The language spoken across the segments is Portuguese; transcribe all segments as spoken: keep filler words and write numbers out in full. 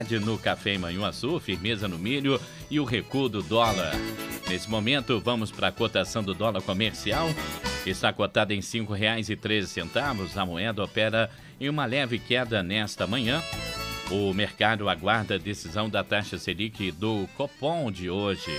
No Café em Manhuaçu, firmeza no milho e o recuo do dólar. Nesse momento, vamos para a cotação do dólar comercial. Está cotada em cinco reais e treze centavos. A moeda opera em uma leve queda nesta manhã. O mercado aguarda a decisão da taxa Selic do Copom de hoje.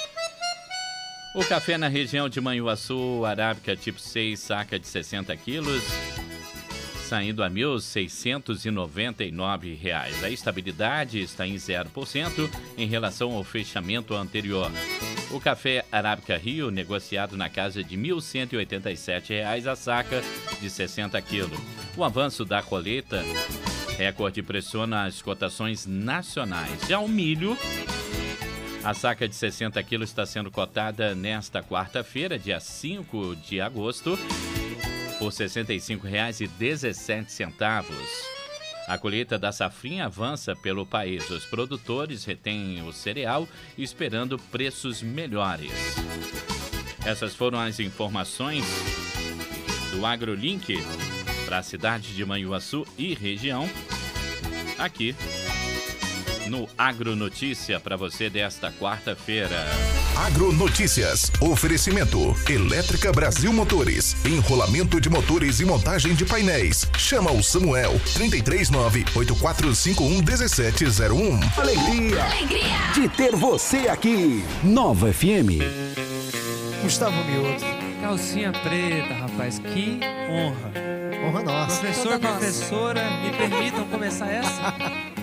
O café na região de Manhuaçu, Arábica tipo seis, saca de sessenta quilos, saindo a mil seiscentos e noventa e nove reais. A estabilidade está em zero por cento em relação ao fechamento anterior. O café Arábica Rio, negociado na casa de mil cento e oitenta e sete reais a saca de sessenta quilos. O avanço da colheita recorde pressiona as cotações nacionais. Já o milho, a saca de sessenta quilos está sendo cotada nesta quarta-feira, dia cinco de agosto, por sessenta e cinco reais e dezessete centavos. A colheita da safrinha avança pelo país. Os produtores retêm o cereal esperando preços melhores. Essas foram as informações do AgroLink para a cidade de Manhuaçu e região, aqui no Agronotícia para você desta quarta-feira. Agronotícias. Oferecimento. Elétrica Brasil Motores. Enrolamento de motores e montagem de painéis. Chama o Samuel. trinta e três nove, oito quatro cinco um, um sete zero um. Alegria. Alegria de ter você aqui. Nova F M. Gustavo Mioto. Calcinha preta, rapaz. Que honra. Honra nossa. Professor, Toda professora, nossa. Me permitam começar essa?